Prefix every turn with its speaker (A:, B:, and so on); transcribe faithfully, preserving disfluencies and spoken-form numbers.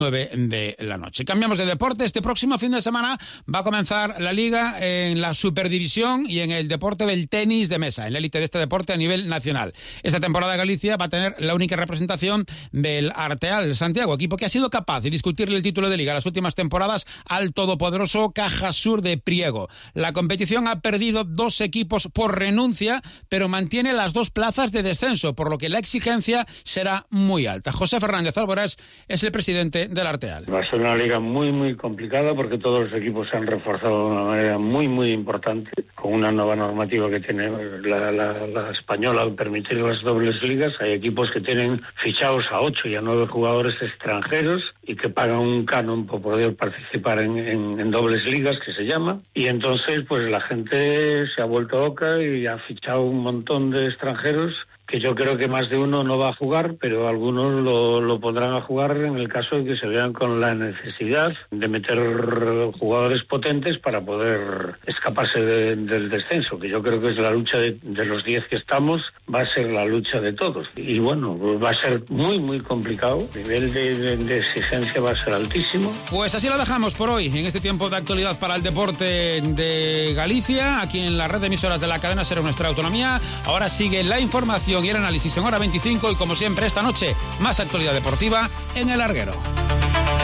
A: nueve de la noche. Cambiamos de deporte. Este próximo fin de semana va a comenzar la Liga en la Superdivisión y en el deporte del tenis de mesa, en la élite de este deporte a nivel nacional. Esta temporada Galicia va a tener la única representación del Arteal Santiago, equipo que ha sido capaz de discutirle el título de Liga las últimas temporadas al todopoderoso Caja Sur de Priego. La competición ha perdido dos equipos por renuncia, pero mantiene las dos plazas de descenso, por lo que la exigencia será muy alta. José Fernández Álvarez es el presidente del Arteal.
B: Va a ser una liga muy muy complicada porque todos los equipos se han reforzado de una manera muy muy importante con una nueva normativa que tiene la, la, la española al permitir las dobles ligas. Hay equipos que tienen fichados a ocho y a nueve jugadores extranjeros y que pagan un canon por poder participar en, en, en dobles ligas, que se llama, y entonces pues la gente se ha vuelto loca y ha fichado un montón de extranjeros que yo creo que más de uno no va a jugar, pero algunos lo, lo pondrán a jugar en el caso de que se vean con la necesidad de meter jugadores potentes para poder escaparse de, del descenso, que yo creo que es la lucha de, de los diez que estamos, va a ser la lucha de todos. Y bueno, va a ser muy, muy complicado, el nivel de, de, de exigencia va a ser altísimo.
A: Pues así lo dejamos por hoy, en este tiempo de actualidad para el deporte de Galicia, aquí en la red de emisoras de la cadena Ser Nuestra Autonomía. Ahora sigue la información y el análisis en Hora veinticinco y como siempre esta noche más actualidad deportiva en El Larguero.